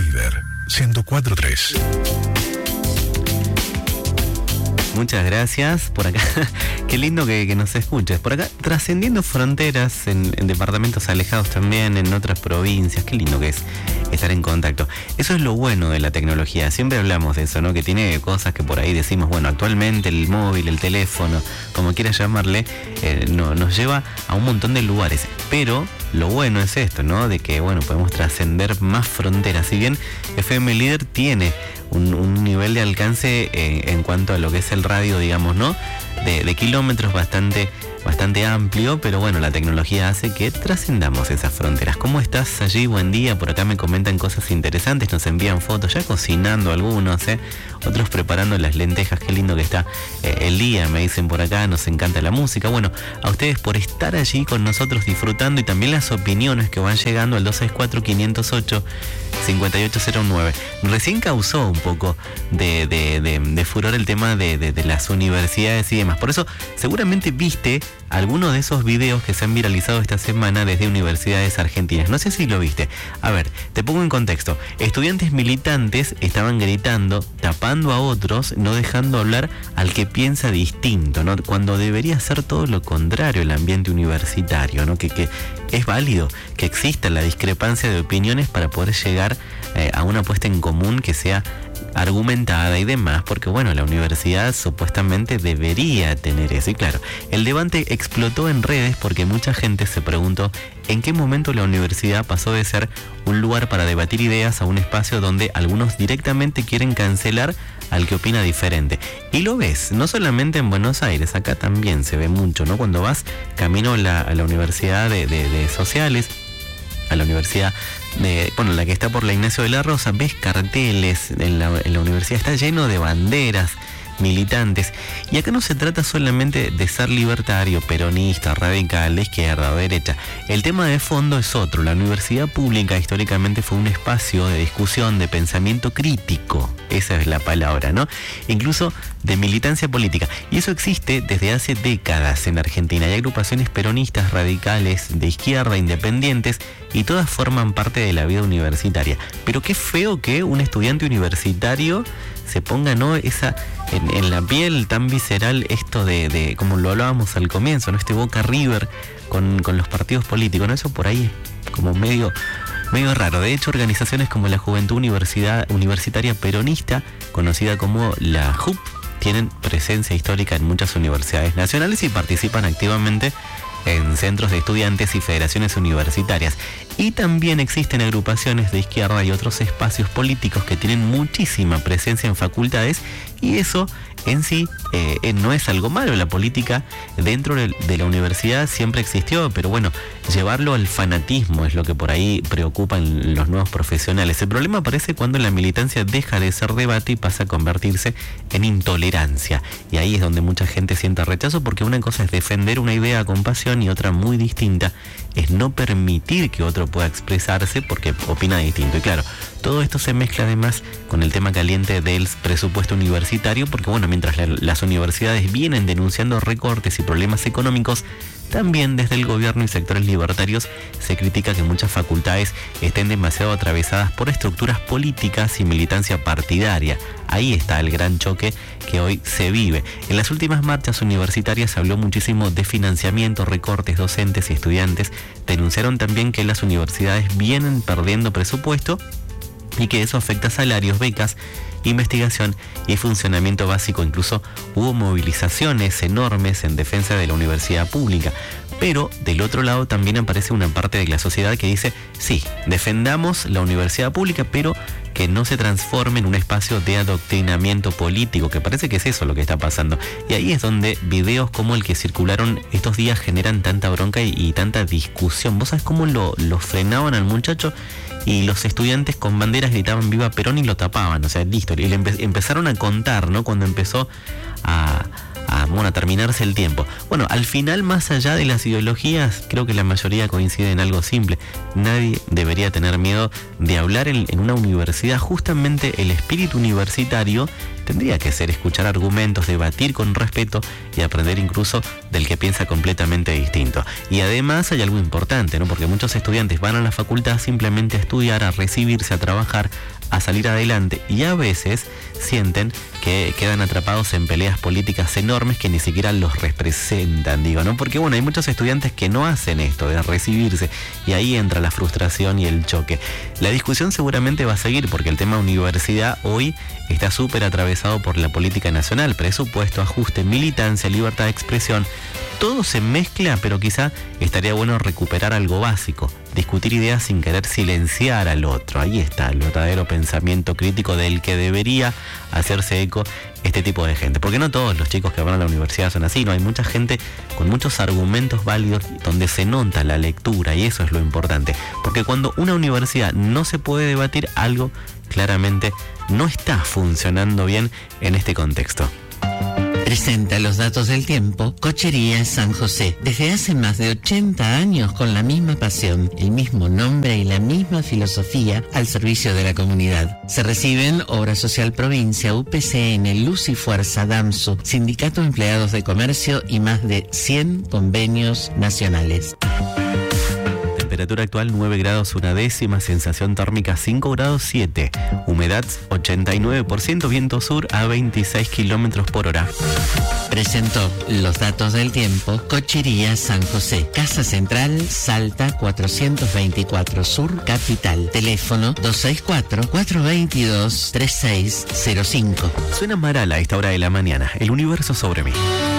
Líder 104.3. Muchas gracias por acá. Qué lindo que nos escuches. Por acá, trascendiendo fronteras en departamentos alejados también, en otras provincias. Qué lindo que es estar en contacto. Eso es lo bueno de la tecnología. Siempre hablamos de eso, ¿no? Que tiene cosas que por ahí decimos, bueno, actualmente el móvil, el teléfono, como quieras llamarle, nos lleva a un montón de lugares. Pero lo bueno es esto, ¿no? De que, bueno, podemos trascender más fronteras. Si bien FM Líder tiene un nivel de alcance en cuanto a lo que es el radio, digamos, ¿no? De kilómetros bastante amplio, pero bueno, la tecnología hace que trascendamos esas fronteras. ¿Cómo estás allí? Buen día. Por acá me comentan cosas interesantes, nos envían fotos, ya cocinando algunos, otros preparando las lentejas. Qué lindo que está el día, me dicen por acá, nos encanta la música. Bueno, a ustedes por estar allí con nosotros disfrutando, y también las opiniones que van llegando al 264-508-5809. Recién causó un poco de furor el tema de las universidades y demás. Por eso seguramente viste algunos de esos videos que se han viralizado esta semana desde universidades argentinas. No sé si lo viste. A ver, te pongo en contexto. Estudiantes militantes estaban gritando, tapando a otros, no dejando hablar al que piensa distinto, ¿no? Cuando debería ser todo lo contrario el ambiente universitario, ¿no? Que es válido que exista la discrepancia de opiniones para poder llegar a una puesta en común que sea argumentada y demás, porque bueno, la universidad supuestamente debería tener eso. Y claro, el debate explotó en redes porque mucha gente se preguntó en qué momento la universidad pasó de ser un lugar para debatir ideas a un espacio donde algunos directamente quieren cancelar al que opina diferente. Y lo ves, no solamente en Buenos Aires, acá también se ve mucho, ¿no? Cuando vas camino a la universidad de sociales, a la universidad la que está por la Ignacio de la Rosa, ves carteles en la universidad, está lleno de banderas militantes. Y acá no se trata solamente de ser libertario, peronista, radical, de izquierda o derecha. El tema de fondo es otro. La universidad pública históricamente fue un espacio de discusión, de pensamiento crítico. Esa es la palabra, ¿no? Incluso de militancia política. Y eso existe desde hace décadas en Argentina. Hay agrupaciones peronistas, radicales, de izquierda, independientes, y todas forman parte de la vida universitaria. Pero qué feo que un estudiante universitario se ponga, ¿no? En la piel tan visceral esto de como lo hablábamos al comienzo, ¿no? Este Boca River con los partidos políticos, ¿no? Eso por ahí es como medio raro. De hecho, organizaciones como la Juventud Universitaria Peronista, conocida como la JUP, tienen presencia histórica en muchas universidades nacionales y participan activamente en centros de estudiantes y federaciones universitarias. Y también existen agrupaciones de izquierda y otros espacios políticos que tienen muchísima presencia en facultades, y eso en sí no es algo malo. La política dentro de la universidad siempre existió, pero bueno, llevarlo al fanatismo es lo que por ahí preocupa en los nuevos profesionales. El problema aparece cuando la militancia deja de ser debate y pasa a convertirse en intolerancia, y ahí es donde mucha gente siente rechazo, porque una cosa es defender una idea con pasión y otra muy distinta es no permitir que otro pueda expresarse porque opina distinto. Y claro, todo esto se mezcla además con el tema caliente del presupuesto universitario, porque bueno, mientras las universidades vienen denunciando recortes y problemas económicos, también desde el gobierno y sectores libertarios se critica que muchas facultades estén demasiado atravesadas por estructuras políticas y militancia partidaria. Ahí está el gran choque que hoy se vive. En las últimas marchas universitarias se habló muchísimo de financiamiento, recortes. Docentes y estudiantes denunciaron también que las universidades vienen perdiendo presupuesto y que eso afecta a salarios, becas, investigación y funcionamiento básico. Incluso hubo movilizaciones enormes en defensa de la universidad pública. Pero del otro lado también aparece una parte de la sociedad que dice, sí, defendamos la universidad pública, pero que no se transforme en un espacio de adoctrinamiento político, que parece que es eso lo que está pasando. Y ahí es donde videos como el que circularon estos días generan tanta bronca y tanta discusión. ¿Vos sabés cómo lo frenaban al muchacho? Y los estudiantes con banderas gritaban viva Perón y lo tapaban, o sea, listo. Y le empezaron a contar, ¿no? Cuando empezó a terminarse el tiempo. Bueno, al final, más allá de las ideologías, creo que la mayoría coincide en algo simple. Nadie debería tener miedo de hablar en una universidad. Justamente el espíritu universitario tendría que ser escuchar argumentos, debatir con respeto y aprender incluso del que piensa completamente distinto. Y además hay algo importante, ¿no? Porque muchos estudiantes van a la facultad simplemente a estudiar, a recibirse, a trabajar, a salir adelante, y a veces sienten que quedan atrapados en peleas políticas enormes que ni siquiera los representan, digo, ¿no? Porque bueno, hay muchos estudiantes que no hacen esto de recibirse, y ahí entra la frustración y el choque. La discusión seguramente va a seguir, porque el tema universidad hoy está súper atravesado por la política nacional, presupuesto, ajuste, militancia, libertad de expresión. Todo se mezcla, pero quizá estaría bueno recuperar algo básico, discutir ideas sin querer silenciar al otro. Ahí está el verdadero pensamiento crítico del que debería hacerse eco este tipo de gente. Porque no todos los chicos que van a la universidad son así, no, hay mucha gente con muchos argumentos válidos donde se nota la lectura, y eso es lo importante. Porque cuando una universidad no se puede debatir, algo claramente no está funcionando bien en este contexto. Presenta los datos del tiempo Cochería San José. Desde hace más de 80 años con la misma pasión, el mismo nombre y la misma filosofía al servicio de la comunidad. Se reciben Obra Social Provincia, UPCN, Luz y Fuerza, DAMSU, Sindicato de Empleados de Comercio y más de 100 convenios nacionales. Temperatura actual 9 grados 1/10, sensación térmica 5 grados 7, humedad 89%, viento sur a 26 kilómetros por hora. Presentó los datos del tiempo Cochería San José, Casa Central, Salta 424 Sur, Capital. Teléfono 264-422-3605. Suena Maral a esta hora de la mañana, el universo sobre mí.